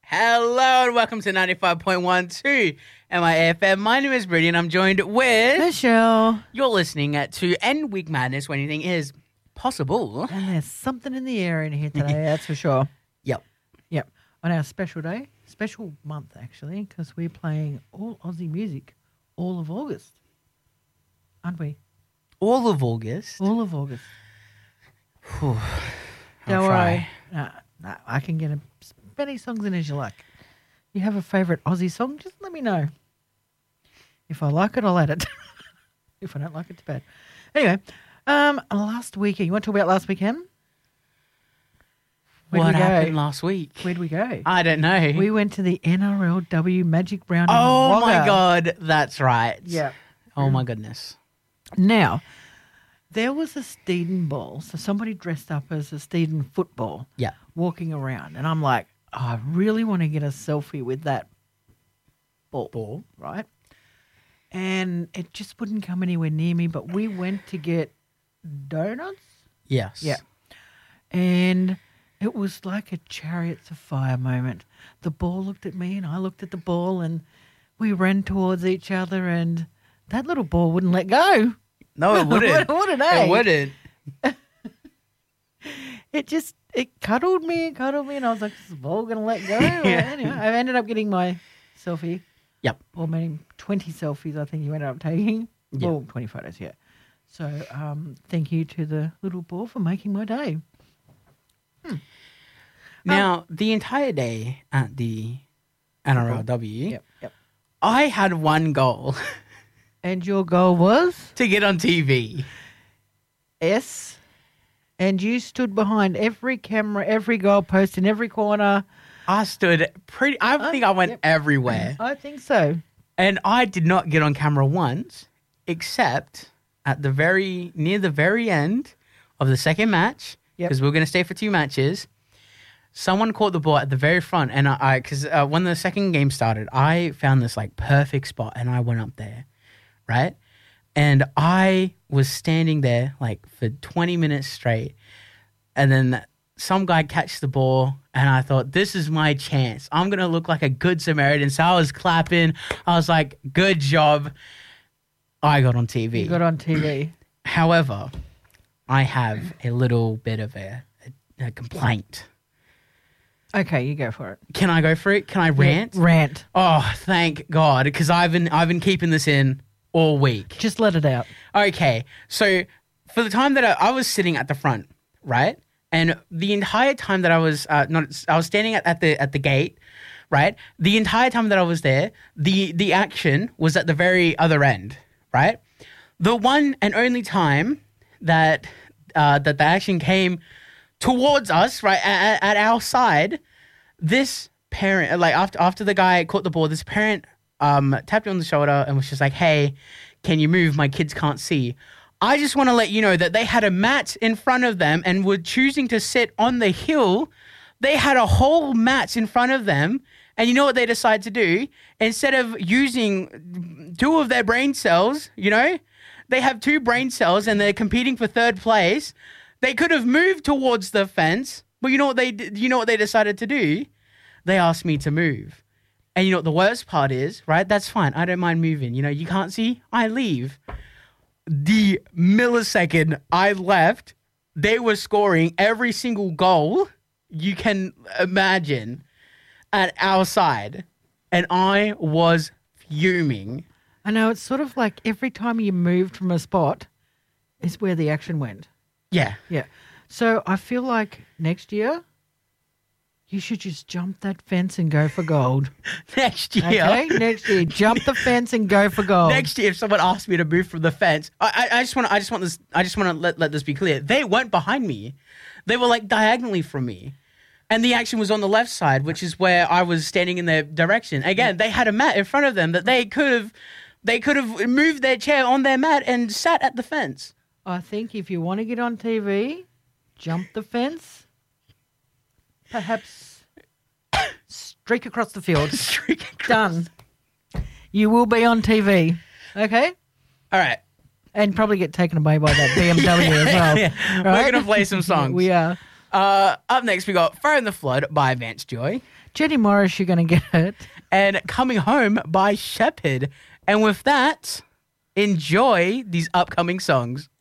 Hello and welcome to 95.12 MIFM. My name is Brittany and I'm joined with Michelle. You're listening to End Week Madness, when anything is possible. And there's something in the air in here today, that's for sure. Yep. On our special day, special month actually, because we're playing all Aussie music all of August. Aren't we? All of August. All of August. Whew. Don't I'll worry. try. No, I can get as many songs in as you like. You have a favourite Aussie song, just let me know. If I like it, I'll add it. If I don't like it, it's bad. Anyway, last weekend. You want to talk about last weekend? What happened last week? Where'd we go? I don't know. We went to the NRLW Magic Round. Oh in my Wagga. God, that's right. Yeah. Oh my goodness. Now, there was a Steeden ball, so somebody dressed up as a Steeden football, Yeah. walking around, and I'm like, oh, I really want to get a selfie with that ball, right? And it just wouldn't come anywhere near me, but we went to get donuts. Yes. Yeah. And it was like a Chariots of Fire moment. The ball looked at me and I looked at the ball and we ran towards each other and that little ball wouldn't let go. No, it wouldn't. Wouldn't It it? wouldn't. It cuddled me and I was like, is the ball going to let go? Anyway, I ended up getting my selfie. Yep. Or maybe 20 selfies I think you ended up taking. Yeah. Well, 20 photos, yeah. So thank you to the little ball for making my day. Now, the entire day at the NRLW, Yep. I had one goal And your goal was? to get on TV. Yes. And you stood behind every camera, every goalpost in every corner. I stood I think I went Yep. everywhere. I think so. And I did not get on camera once, except at near the very end of the second match, Yep. because we were going to stay for 2 matches. Someone caught the ball at the very front, and because when the second game started, I found this like perfect spot, and I went up there, right? And I was standing there like for 20 minutes straight, and then some guy catched the ball, and I thought, this is my chance. I'm going to look like a good Samaritan. So I was clapping. I was like, good job. I got on TV. You got on TV. However, I have a little bit of a complaint. Okay, you go for it. Can I go for it? Can I rant? Yeah, rant. Oh, thank God, because I've been keeping this in all week. Just let it out. Okay, so for the time that I was sitting at the front, right, and the entire time that I was I was standing at the gate, right. The entire time that I was there, the action was at the very other end, right. The one and only time that the action came towards us, right, at our side, this parent, like after the guy caught the ball, this parent tapped me on the shoulder and was just like, hey, can you move? My kids can't see. I just want to let you know that they had a mat in front of them and were choosing to sit on the hill. They had a whole mat in front of them. And you know what they decided to do? Instead of using 2 of their brain cells, they have 2 brain cells and they're competing for 3rd place. They could have moved towards the fence, but you know what they decided to do? They asked me to move. And you know what the worst part is, right? That's fine. I don't mind moving. You can't see? I leave. The millisecond I left, they were scoring every single goal you can imagine at our side. And I was fuming. I know, it's sort of like every time you moved from a spot is where the action went. Yeah. Yeah. So I feel like next year you should just jump that fence and go for gold. Next year. Okay? Next year, jump the fence and go for gold. Next year, if someone asked me to move from the fence, I just want to let this be clear. They weren't behind me. They were like diagonally from me. And the action was on the left side, which is where I was standing in their direction. Again, they had a mat in front of them that they could have moved their chair on their mat and sat at the fence. I think if you want to get on TV, jump the fence, perhaps streak across the field. Done. You will be on TV. Okay? All right. And probably get taken away by that BMW as well. Yeah. Right? We're going to play some songs. We are. Up next, we got Fire in the Flood by Vance Joy. Jenny Morris, you're going to get hurt. And Coming Home by Shepherd. And with that, enjoy these upcoming songs.